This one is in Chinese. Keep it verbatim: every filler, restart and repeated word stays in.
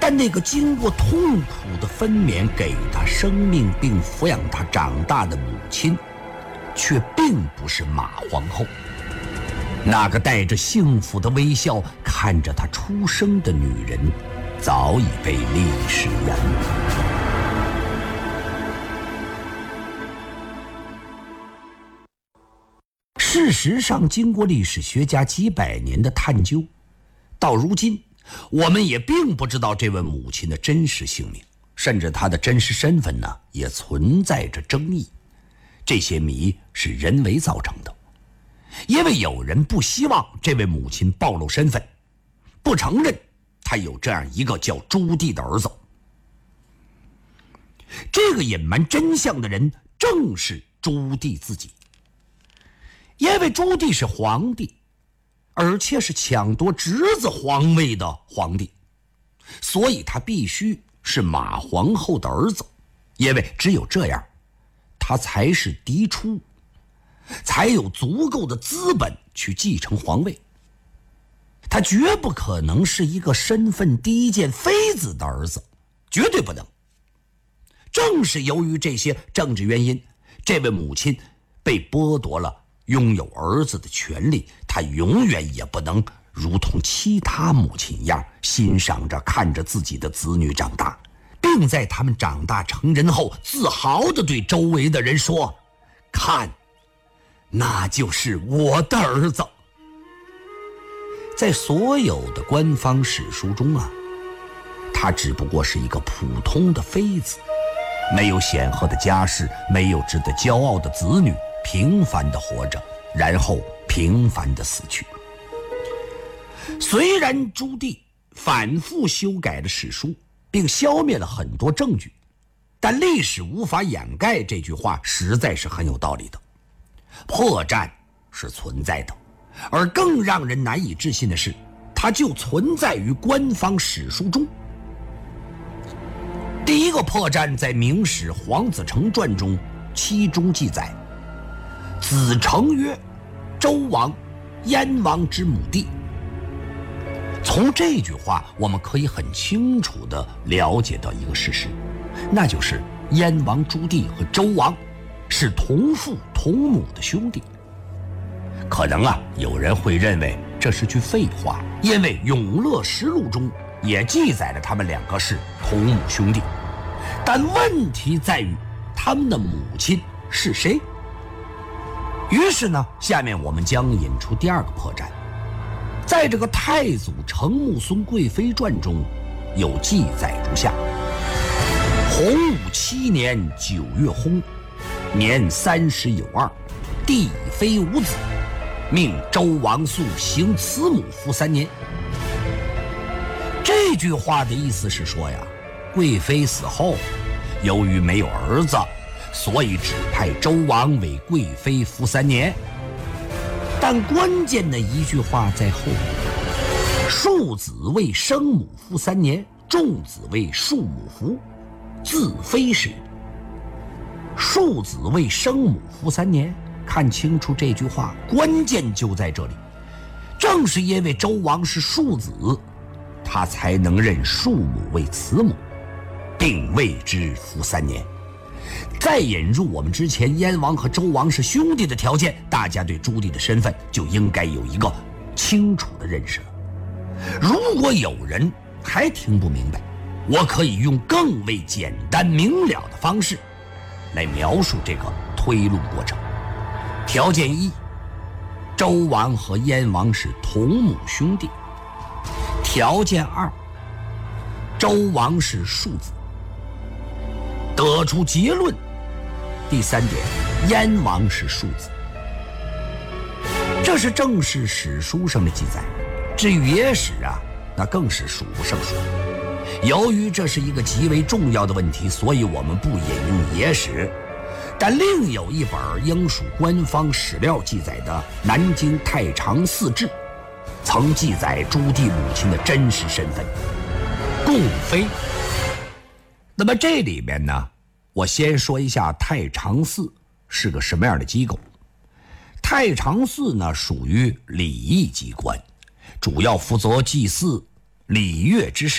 但那个经过痛苦的分娩给他生命并抚养他长大的母亲，却并不是马皇后。那个带着幸福的微笑看着他出生的女人，早已被历史淹没。事实上，经过历史学家几百年的探究，到如今我们也并不知道这位母亲的真实姓名，甚至她的真实身份呢，也存在着争议。这些谜是人为造成的，因为有人不希望这位母亲暴露身份，不承认她有这样一个叫朱棣的儿子。这个隐瞒真相的人正是朱棣自己，因为朱棣是皇帝，而且是抢夺侄子皇位的皇帝，所以他必须是马皇后的儿子，因为只有这样，他才是嫡出，才有足够的资本去继承皇位。他绝不可能是一个身份低贱妃子的儿子，绝对不能。正是由于这些政治原因，这位母亲被剥夺了拥有儿子的权利，她永远也不能如同其他母亲一样欣赏着看着自己的子女长大，并在他们长大成人后自豪地对周围的人说：看，那就是我的儿子。在所有的官方史书中啊，她只不过是一个普通的妃子，没有显赫的家世，没有值得骄傲的子女，平凡地活着，然后平凡地死去。虽然朱棣反复修改了史书，并消灭了很多证据，但历史无法掩盖这句话实在是很有道理的。破绽是存在的，而更让人难以置信的是，它就存在于官方史书中。第一个破绽在《明史·黄子成传》中，其中记载：子成曰：周王，燕王之母弟。从这句话我们可以很清楚地了解到一个事实，那就是燕王朱棣和周王是同父同母的兄弟。可能啊，有人会认为这是句废话，因为《永乐实录》中也记载了他们两个是同母兄弟。但问题在于他们的母亲是谁？于是呢，下面我们将引出第二个破绽。在这个太祖承穆孙贵妃传中有记载如下：洪武七年九月薨，年三十有二，帝妃无子，命周王肃行慈母服三年。这句话的意思是说呀，贵妃死后，由于没有儿子，所以只派周王为贵妃服三年。但关键的一句话在后面：庶子为生母服三年，众子为庶母服，自非始。庶子为生母服三年，看清楚这句话，关键就在这里。正是因为周王是庶子，他才能认庶母为慈母，并为之服三年。再引入我们之前燕王和周王是兄弟的条件，大家对朱棣的身份就应该有一个清楚的认识了。如果有人还听不明白，我可以用更为简单明了的方式来描述这个推论过程。条件一，周王和燕王是同母兄弟。条件二，周王是庶子。得出结论，第三点，燕王是庶子。这是正史史书上的记载，至于野史啊，那更是数不胜数。由于这是一个极为重要的问题，所以我们不引用野史，但另有一本应属官方史料记载的《南京太常寺志》，曾记载朱棣母亲的真实身份——共妃。那么这里面呢，我先说一下太常寺是个什么样的机构。太常寺呢，属于礼仪机关，主要负责祭祀礼乐之事。